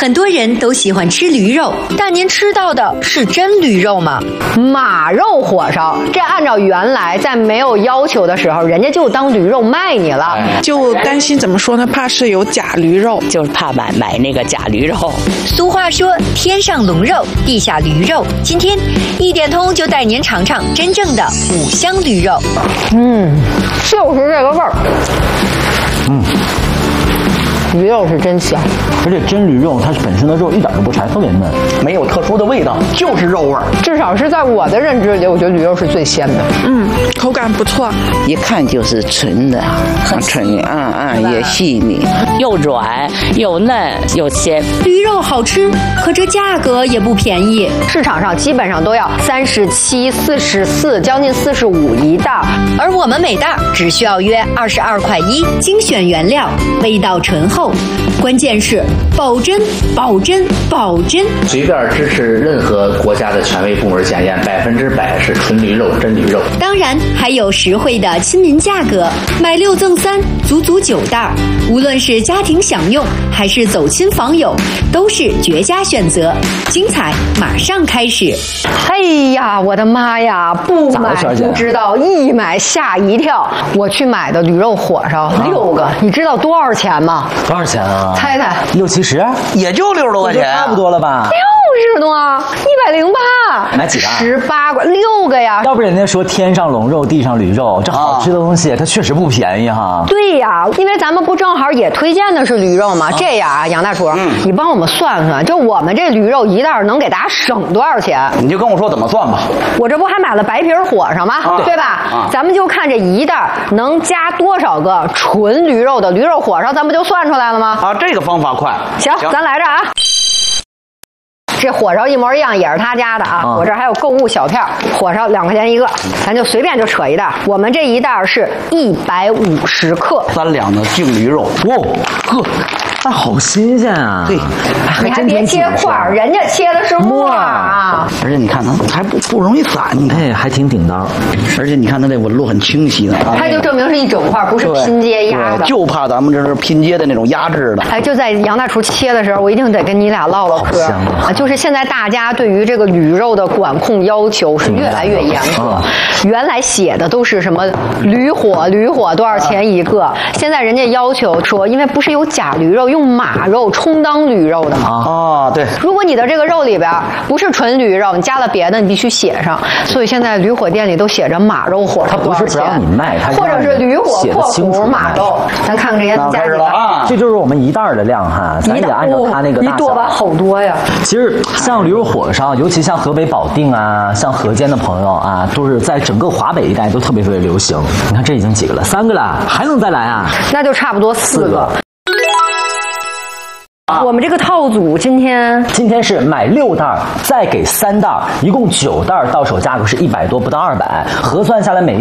很多人都喜欢吃驴肉，但您吃到的是真驴肉吗？ 马肉火烧，这按照原来在没有要求的时候，人家就当驴肉卖你了， 就担心怎么说呢？怕是有假驴肉， 就是怕买那个假驴肉。 俗话说，天上龙肉，地下驴肉。今天一点通就带您尝尝真正的五香驴肉。 就是这个味儿。驴肉是真香， 而且真驴肉它本身的肉一点都不柴，特别嫩， 没有特殊的味道，就是肉味儿。 至少是在我的认知里，我觉得驴肉是最鲜的。 口感不错， 一看就是纯的，很纯也细腻， 又软又嫩又鲜。 驴肉好吃，可这价格也不便宜， 市场上基本上都要37、44，将近45一袋， 而我们每袋只需要约22块1，精选原料，味道醇厚，关键是保真。 随便支持任何国家的权威部门检验，100%是纯驴肉、真驴肉。 当然还有实惠的亲民价格，买6赠3，足足9袋。无论是家庭享用还是走亲访友，都是绝佳选择。精彩马上开始！ 哎呀，我的妈呀！不买不知道，一买吓一跳。我去买的驴肉火烧6个，你知道多少钱吗？ 多少钱啊？ 猜猜 ，60、70， 也就60多块钱， 差不多了吧 ？60多，108。 买几个 ？18块，6个呀。 要不人家说天上龙肉，地上驴肉，这好吃的东西它确实不便宜哈。 对呀，因为咱们不正好也推荐的是驴肉吗？这样啊，杨大厨，你帮我们算算，就我们这驴肉一袋能给大家省多少钱？ 你就跟我说怎么算吧。 我这不还买了白皮火烧吗？对吧？咱们就看这一袋能加多少个纯驴肉的驴肉火烧，咱不就算出来了吗？ 这个方法快。 行，咱来这啊。这火烧一模一样，也是他家的啊。我这还有购物小票，火烧2块钱一个，咱就随便就扯一袋。我们这一袋是150克 ，3两的净驴肉。 那好新鲜啊！ 对， 你还别切块儿，人家切的是沫啊。 而且你看它还不容易散，你看， 还挺顶当。 而且你看它这纹路很清晰的， 它就证明是一整块，不是拼接压的。 就怕咱们这是拼接的那种压制的。 就在杨大厨切的时候，我一定得跟你俩唠唠嗑啊。就是现在大家对于这个驴肉的管控要求是越来越严格，原来写的都是什么驴火多少钱一个，现在人家要求说，因为不是有假驴肉，用马肉充当驴肉的吗？ 对。 如果你的这个肉里边不是纯驴肉，你加了别的，你必须写上。所以现在驴火店里都写着马肉火烧多少钱， 它不是不让你卖，它或者是驴火（马肉）。咱看看这些加几个啊？ 这就是我们一袋的量哈，咱也按照它那个大小。 一多吧，好多呀。 其实像驴肉火烧，尤其像河北保定啊，像河间的朋友啊，都是在整个华北一带都特别流行。你看这已经几个了，3个了，还能再来啊？ 那就差不多4个。我们这个套组今天是买6袋，再给3袋，一共9袋，到手价格是100多，不到200，核算下来每